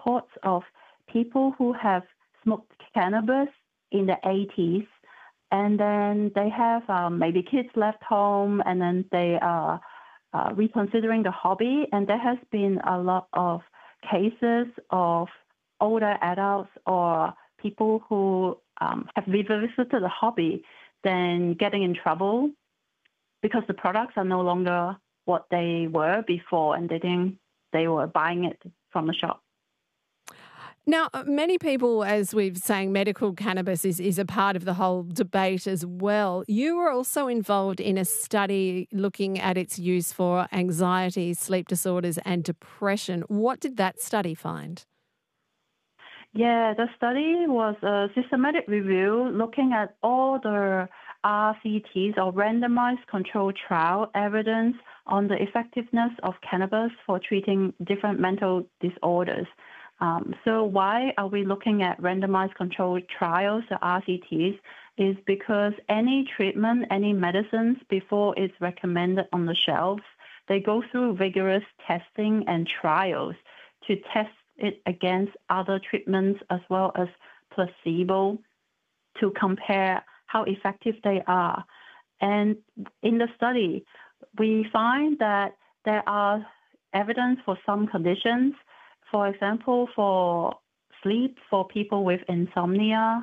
reports of people who have smoked cannabis in the 80s, and then they have maybe kids left home, and then they are reconsidering the hobby. And there has been a lot of cases of older adults or people who have revisited the hobby, then getting in trouble because the products are no longer what they were before, and they were buying it from the shop. Now, many people, as we've saying, medical cannabis is a part of the whole debate as well. You were also involved in a study looking at its use for anxiety, sleep disorders and depression. What did that study find? Yeah, the study was a systematic review looking at all the RCTs or randomized controlled trial evidence on the effectiveness of cannabis for treating different mental disorders. So why are we looking at randomized controlled trials, the RCTs, is because any treatment, any medicines, before it's recommended on the shelves, they go through rigorous testing and trials to test it against other treatments as well as placebo to compare how effective they are. And in the study, we find that there are evidence for some conditions. For example, for sleep, for people with insomnia,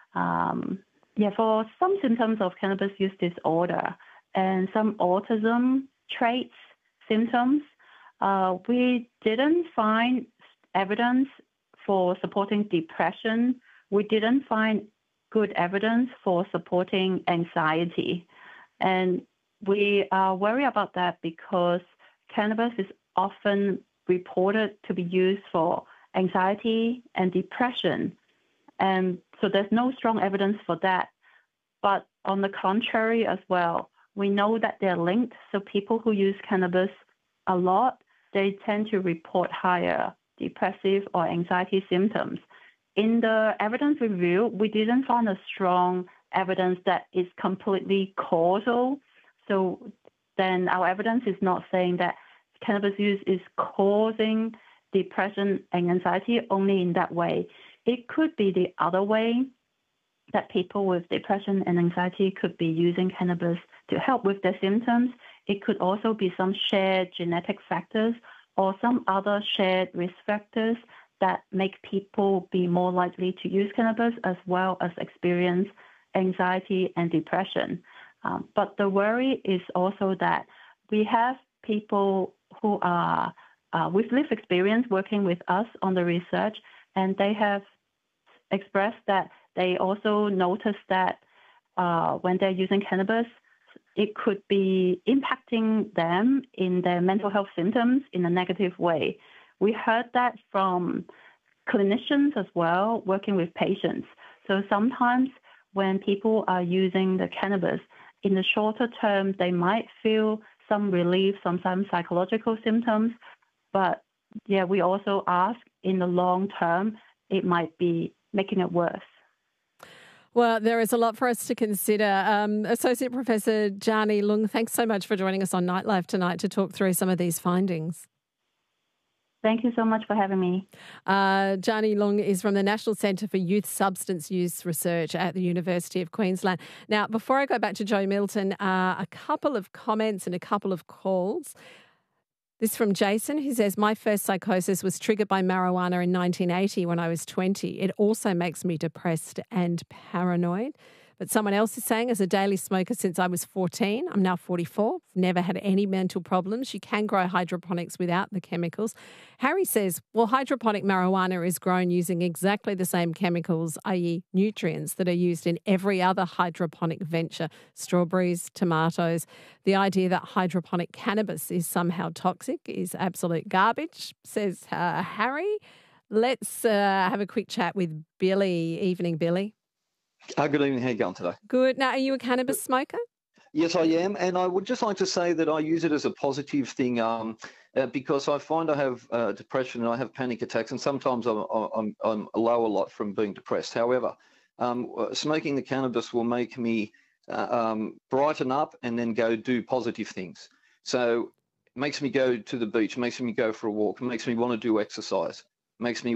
for some symptoms of cannabis use disorder and some autism traits, symptoms, we didn't find evidence for supporting depression. We didn't find good evidence for supporting anxiety. And we are worried about that because cannabis is often reported to be used for anxiety and depression. And so there's no strong evidence for that. But on the contrary as well, we know that they're linked. So people who use cannabis a lot, they tend to report higher depressive or anxiety symptoms. In the evidence review, we didn't find a strong evidence that is completely causal. So then our evidence is not saying that cannabis use is causing depression and anxiety only in that way. It could be the other way, that people with depression and anxiety could be using cannabis to help with their symptoms. It could also be some shared genetic factors or some other shared risk factors that make people be more likely to use cannabis as well as experience anxiety and depression. But the worry is also that we have people who are with lived experience working with us on the research, and they have expressed that they also noticed that when they're using cannabis, it could be impacting them in their mental health symptoms in a negative way. We heard that from clinicians as well, working with patients. So sometimes when people are using the cannabis, in the shorter term, they might feel some relief, sometimes psychological symptoms. But yeah, we also ask in the long term, it might be making it worse. Well, there is a lot for us to consider. Associate Professor Jani Leung, thanks so much for joining us on Nightlife tonight to talk through some of these findings. Thank you so much for having me. Jani Leung is from the National Centre for Youth Substance Use Research at the University of Queensland. Now, before I go back to Joe Milton, a couple of comments and a couple of calls. This from Jason, who says, my first psychosis was triggered by marijuana in 1980 when I was 20. It also makes me depressed and paranoid. But someone else is saying, as a daily smoker since I was 14, I'm now 44, never had any mental problems. You can grow hydroponics without the chemicals. Harry says, well, hydroponic marijuana is grown using exactly the same chemicals, i.e. nutrients, that are used in every other hydroponic venture, strawberries, tomatoes. The idea that hydroponic cannabis is somehow toxic is absolute garbage, says Harry. Let's have a quick chat with Billy. Evening, Billy. Good evening. How are you going today? Good. Now, are you a cannabis smoker? Yes, I am. And I would just like to say that I use it as a positive thing because I find I have depression and I have panic attacks, and sometimes I'm low a lot from being depressed. However, smoking the cannabis will make me brighten up and then go do positive things. So it makes me go to the beach, makes me go for a walk, makes me want to do exercise, makes me